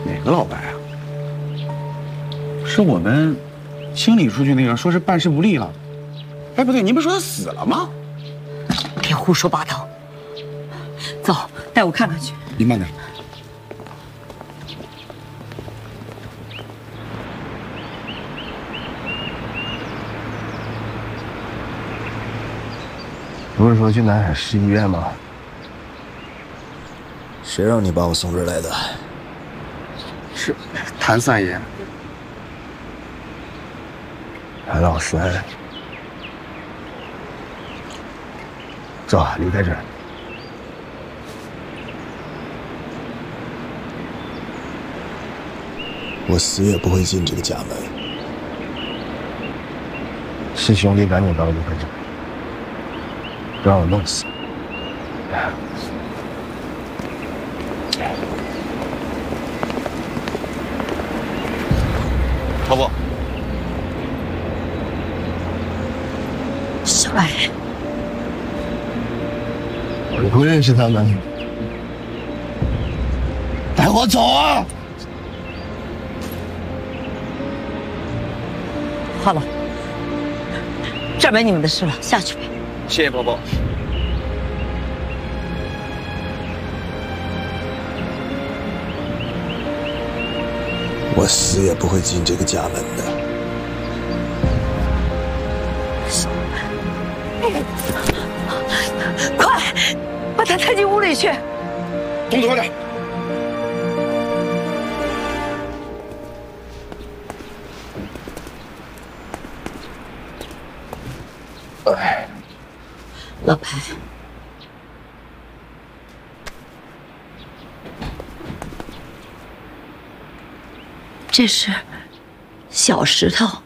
哪个老白啊？是我们清理出去那个，说是办事不力了。哎，不对，您不是说他死了吗？ 别胡说八道。走，带我看看去。 您慢点。 不是说去南海市医院吗？ 谁让你把我送这儿来的？ 是谭三爷。 谭老帅，走，离开这儿。 我死也不会进这个家门。 是兄弟，赶紧把我离开这儿，不让我弄死。 老婆， 小白， 我不认识他们，带我走啊！ 好了，这儿没你们的事了，下去呗。 谢谢婆婆。 我死也不会进这个家门的。 快，把他抬进屋里去。 动作快点。 老白，这是小石头。